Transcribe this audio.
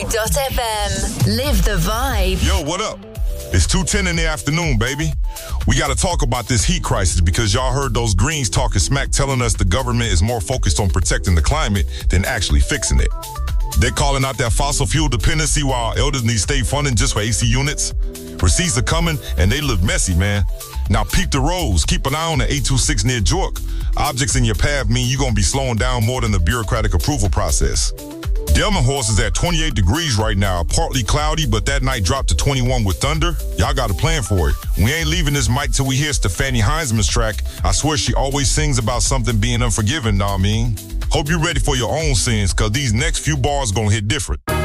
Energy.fm. Live the vibe. Yo, what up? It's 2:10 in the afternoon, baby. We got to talk about this heat crisis because y'all heard those Greens talking smack telling us the government is more focused on protecting the climate than actually fixing it. They're calling out that fossil fuel dependency while elders need state funding just for AC units. Receipts are coming and they look messy, man. Now peep the roads. Keep an eye on the 826 near Jork. Objects in your path mean you're going to be slowing down more than the bureaucratic approval process. Delmenhorst is at 28 degrees right now, partly cloudy, but that night dropped to 21 with thunder. Y'all got a plan for it. We ain't leaving this mic till we hear Stefani Heinzman's track. I swear she always sings about something being unforgiving, know what I mean? Hope you're ready for your own sins, cause these next few bars gonna hit different.